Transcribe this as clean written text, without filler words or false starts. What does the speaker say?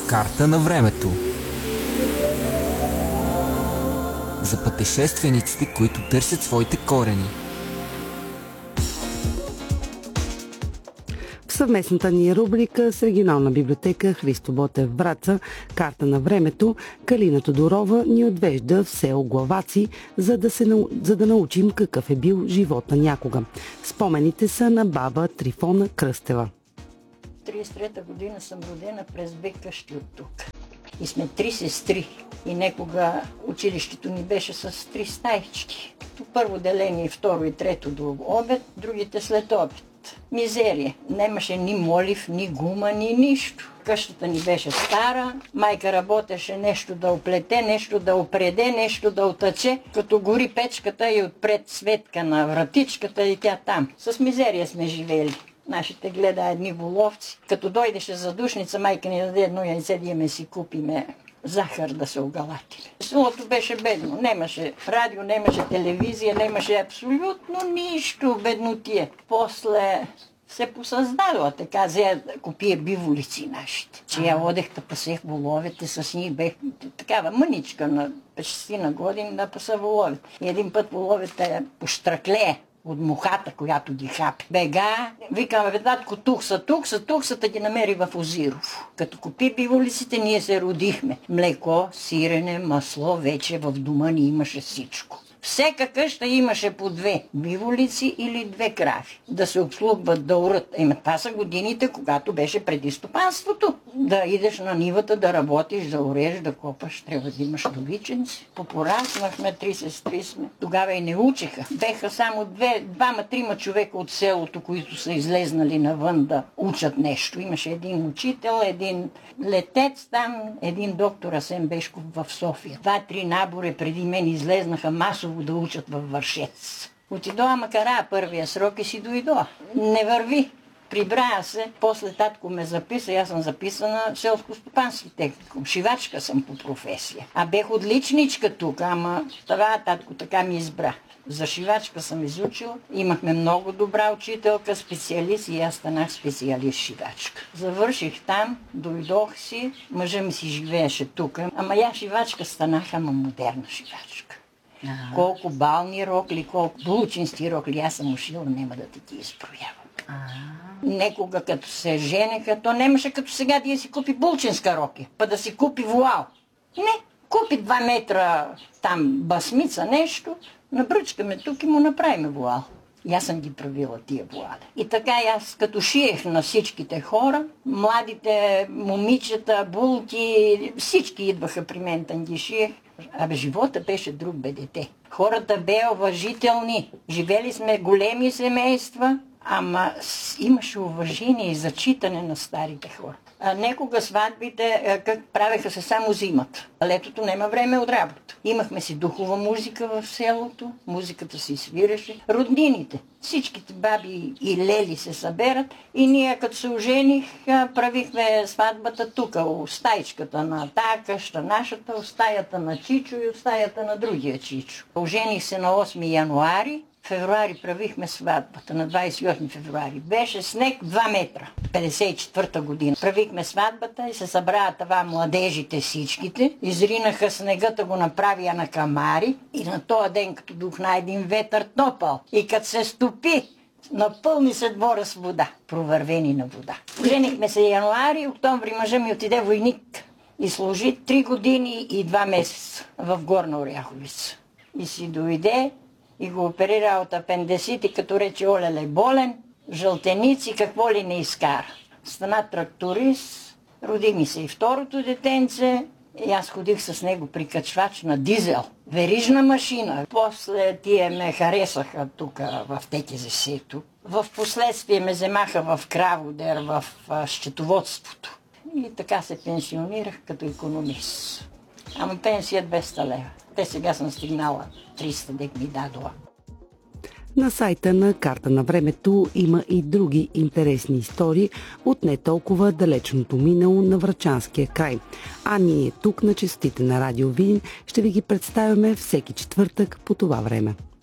Карта на времето. За пътешествениците, които търсят своите корени. В съвместната ни рубрика с регионална библиотека Христо Ботев Враца "Карта на времето", Калина Тодорова ни отвежда в село Главаци, за да научим какъв е бил живота някога. Спомените са на баба Трифона Кръстева. 33-та година съм родена през 2 къщи от тук. И сме 3 сестри. И некога училището ни беше с 3 стаички. Първо деление, второ и трето до обед, другите след обед. Мизерия. Немаше ни молив, ни гума, ни нищо. Къщата ни беше стара, майка работеше нещо да оплете, нещо да опреде, нещо да отъче. Като гори печката и отпред светка на вратичката и тя там. С мизерия сме живели. Нашите гледа едни воловци. Като дойдеше задушница, майка ни даде едно яйце, да си купиме захар да се огалатили. Селото беше бедно. Немаше радио, немаше телевизия, немаше абсолютно нищо, беднотия. После се посъздадоа така, взе купие биволици нашите. Че я одех да пасех воловете, с них бех такава мъничка на 6 години да паса воловете. И един път воловете поштраклее от мухата, която ги хапи. Бега, викаме, татко, тук са, да ги намери в Озирово. Като купи биволиците, ние се родихме. Млеко, сирене, масло, вече в дома ни имаше всичко. Всека къща имаше по 2 биволици или 2 крави. Да се обслугват, да урат. Това са годините, когато беше преди стопанството. Да идеш на нивата, да работиш, да ореш, да копаш, трябва да имаш довиченци. Попораснахме, 3 сестри сме. Тогава и не учеха. Беха само 2-3 човека от селото, които са излезнали навън да учат нещо. Имаше един учител, един летец там, един доктор Асен Бешков в София. 2-3 набори преди мен излезнаха масово да учат във Вършец. Отидоа Макара първия срок и си дойдоа. Не върви. Прибрая се, после татко ме записа, аз съм записана в селско-стопански техникум. Шивачка съм по професия. А бех отличничка тук, ама това татко така ми избра. За шивачка съм изучила. Имахме много добра учителка, специалист и аз станах специалист шивачка. Завърших там, дойдох си, мъжа ми си живееше тук. Ама я шивачка станах, ама модерна шивачка. Колко бални рокли, колко булчински рокли аз съм ушила, няма да ти ги изброявам. Некога като се женеха, то немаше като сега да си купи булчинска роки, па да си купи вуал. Не, купи 2 метра там басмица нещо, набръчкаме тук и му направиме вуал. И аз съм ги правила тия вуали. И така аз като шиех на всичките хора, младите момичета, булки, всички идваха при мен, там ги шиех. Абе, живота беше друг, бе, дете. Хората бе уважителни. Живели сме големи семейства, ама имаше уважение и зачитане на старите хора. Некога сватбите правеха се само зимата. Летото няма време от работа. Имахме си духова музика в селото, музиката си свиреше. Роднините, всичките баби и лели се съберат и ние като се ожених, правихме сватбата тук, у стаичката на тая къща нашата, у стаята на Чичо и у стаята на другия Чичо. Ожених се на 8 януари. Февруари правихме сватбата, на 28 февруари. Беше снег 2 метра, 54-та година. Правихме сватбата и се събраха това младежите всичките. Изринаха снегата, го направиха на камари и на този ден, като духна един ветър топъл. И като се стопи, напълни се двора с вода, провървени на вода. Женихме се януари, октомври мъжа ми отиде войник и служи 3 години и 2 месеца в Горна Оряховица. И си дойде и го оперира от апендицит и като рече олеле болен, жълтеници, какво ли не изкара. Стана тракторист, роди ми се и второто детенце и аз ходих с него прикачвач на дизел. Верижна машина. После тия ме харесаха тук в ТКЗС-то. В последствие ме вземаха в Краводер, в счетоводството. И така се пенсионирах като икономист. Ама пенсия 200 лева. Те сега съм стигнала 300, дек ми дадоа. На сайта на Карта на времето има и други интересни истории от не толкова далечното минало на Врачанския край. А ние тук на Честите на Радио Видин ще ви ги представяме всеки четвъртък по това време.